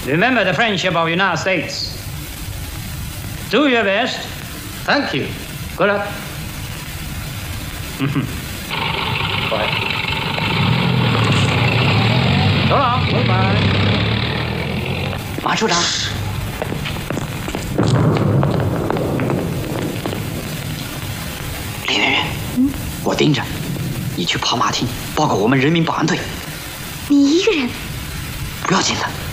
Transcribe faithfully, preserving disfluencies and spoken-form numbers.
Remember the friendship of the United States. Do your best. Thank you. Good luck. 嗯哼，拜。走了，拜拜。 马处长。林媛媛，嗯，我盯着，你去跑马厅报告我们人民保安队。 你一个人？ 不要紧的。